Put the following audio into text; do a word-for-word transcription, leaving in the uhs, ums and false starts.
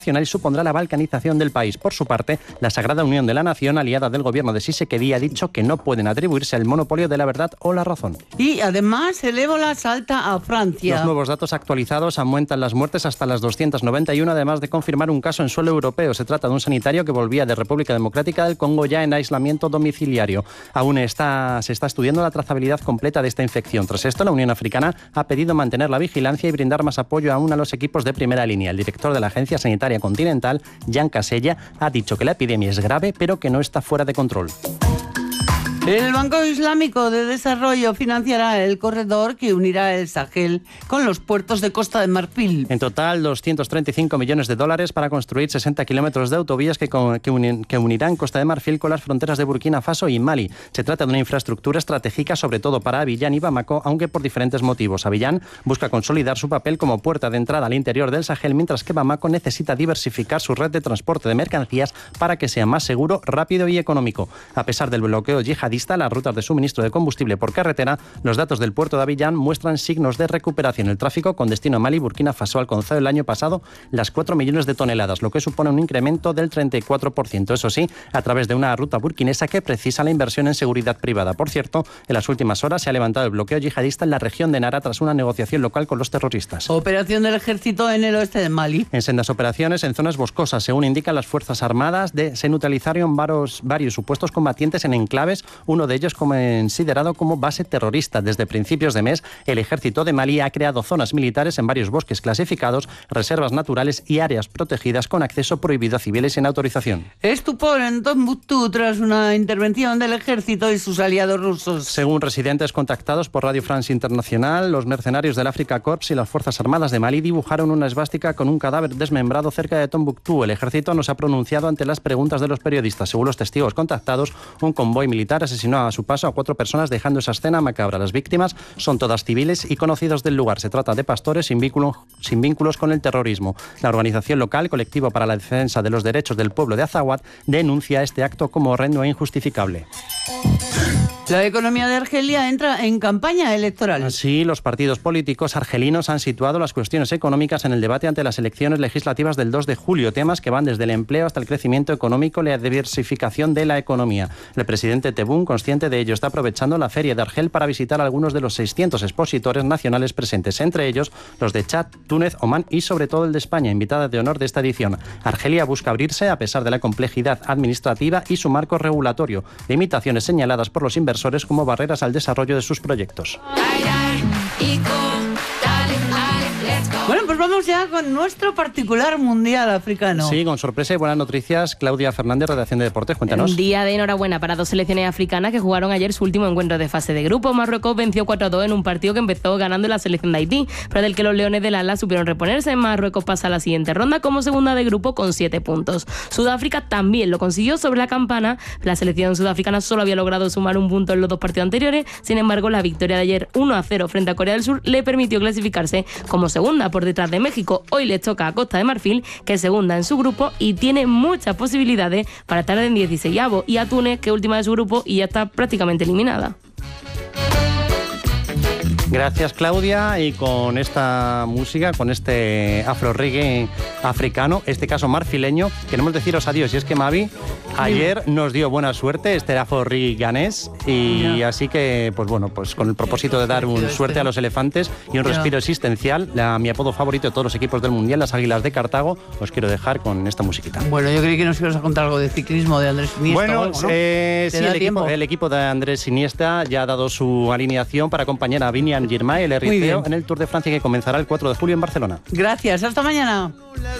y supondrá la balcanización del país. Por su parte, la Sagrada Unión de la Nación, aliada del gobierno de Tshisekedi, ha dicho que no pueden atribuirse el monopolio de la verdad o la razón. Y además el ébola salta a Francia. Los nuevos datos actualizados aumentan las muertes hasta las doscientas noventa y uno, además de confirmar un caso en suelo europeo. Se trata de un sanitario que volvía de República Democrática del Congo ya en aislamiento domiciliario. Aún está, se está estudiando la trazabilidad completa de esta infección. Tras esto, la Unión Africana ha pedido mantener la vigilancia y brindar más apoyo aún a los equipos de primera línea. El director de la Agencia Sanitaria Continental, Jan Casella, ha dicho que la epidemia es grave, pero que no está fuera de control. El Banco Islámico de Desarrollo financiará el corredor que unirá el Sahel con los puertos de Costa de Marfil. En total, doscientos treinta y cinco millones de dólares para construir sesenta kilómetros de autovías que, que, unen, que unirán Costa de Marfil con las fronteras de Burkina Faso y Mali. Se trata de una infraestructura estratégica, sobre todo para Abiyán y Bamako, aunque por diferentes motivos. Abiyán busca consolidar su papel como puerta de entrada al interior del Sahel, mientras que Bamako necesita diversificar su red de transporte de mercancías para que sea más seguro, rápido y económico. A pesar del bloqueo yihadista, las rutas de suministro de combustible por carretera, los datos del puerto de Abiyán muestran signos de recuperación. El tráfico con destino a Mali y Burkina Faso alcanzó el año pasado las cuatro millones de toneladas, lo que supone un incremento del treinta y cuatro por ciento. Eso sí, a través de una ruta burkinesa que precisa la inversión en seguridad privada. Por cierto, en las últimas horas se ha levantado el bloqueo yihadista en la región de Nara tras una negociación local con los terroristas. Operación del ejército en el oeste de Mali. En sendas operaciones en zonas boscosas, según indican las Fuerzas Armadas, de, se neutralizaron varios, varios supuestos combatientes en enclaves, uno de ellos considerado como base terrorista. Desde principios de mes, el ejército de Mali ha creado zonas militares en varios bosques clasificados, reservas naturales y áreas protegidas con acceso prohibido a civiles sin autorización. Estupor en Tombuctú tras una intervención del ejército y sus aliados rusos. Según residentes contactados por Radio France Internacional, los mercenarios del Africa Corps y las Fuerzas Armadas de Mali dibujaron una esvástica con un cadáver desmembrado cerca de Tombuctú. El ejército no se ha pronunciado ante las preguntas de los periodistas. Según los testigos contactados, un convoy militar asesinó a su paso a cuatro personas, dejando esa escena macabra. Las víctimas son todas civiles y conocidos del lugar. Se trata de pastores sin, vínculo, sin vínculos con el terrorismo. La organización local, Colectivo para la Defensa de los Derechos del Pueblo de Azawad, denuncia este acto como horrendo e injustificable. La economía de Argelia entra en campaña electoral. Así, los partidos políticos argelinos han situado las cuestiones económicas en el debate ante las elecciones legislativas del dos de julio, temas que van desde el empleo hasta el crecimiento económico y la diversificación de la economía. El presidente Tebboune, consciente de ello, está aprovechando la feria de Argel para visitar a algunos de los seiscientos expositores nacionales presentes, entre ellos los de Chad, Túnez, Omán y sobre todo el de España, invitada de honor de esta edición. Argelia busca abrirse a pesar de la complejidad administrativa y su marco regulatorio, limitaciones señaladas por los inversores como barreras al desarrollo de sus proyectos. Bueno, pues vamos ya con nuestro particular mundial africano. Sí, con sorpresa y buenas noticias. Claudia Fernández, redacción de Deportes, cuéntanos. Un día de enhorabuena para dos selecciones africanas que jugaron ayer su último encuentro de fase de grupo. Marruecos venció cuatro a dos en un partido que empezó ganando la selección de Haití, pero del que los Leones del Atlas supieron reponerse. Marruecos pasa a la siguiente ronda como segunda de grupo con siete puntos. Sudáfrica también lo consiguió sobre la campana. La selección sudafricana solo había logrado sumar un punto en los dos partidos anteriores. Sin embargo, la victoria de ayer uno a cero frente a Corea del Sur le permitió clasificarse como segunda por detrás de México. Hoy les toca a Costa de Marfil, que es segunda en su grupo y tiene muchas posibilidades para estar en dieciseisavo, y a Túnez, que es última de su grupo y ya está prácticamente eliminada. Gracias, Claudia, y con esta música, con este afro reggae africano, este caso marfileño, queremos deciros adiós. Y es que Mavi ayer nos dio buena suerte, este afro reggae ganés, y yeah. así que, pues bueno, pues con el propósito de dar un suerte a los elefantes y un respiro yeah. existencial, la, mi apodo favorito de todos los equipos del Mundial, las Águilas de Cartago, os quiero dejar con esta musiquita. Bueno, yo creí que nos ibas a contar algo de ciclismo de Andrés Iniesta. Bueno, o algo, ¿no? eh, sí, el equipo, el equipo de Andrés Iniesta ya ha dado su alineación para acompañar a Vinian Girmay, el eriteo, en el Tour de Francia que comenzará el cuatro de julio en Barcelona. Gracias, hasta mañana.